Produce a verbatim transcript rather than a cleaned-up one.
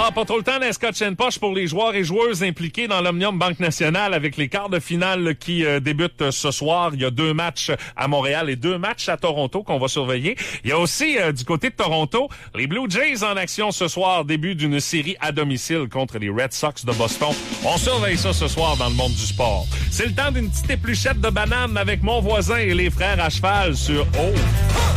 Ah, pas trop le temps d'un scotch and poche pour les joueurs et joueuses impliqués dans l'Omnium Banque Nationale avec les quarts de finale qui euh, débutent ce soir. Il y a deux matchs à Montréal et deux matchs à Toronto qu'on va surveiller. Il y a aussi, euh, du côté de Toronto, les Blue Jays en action ce soir, début d'une série à domicile contre les Red Sox de Boston. On surveille ça ce soir dans le monde du sport. C'est le temps d'une petite épluchette de banane avec mon voisin et les frères à cheval sur O.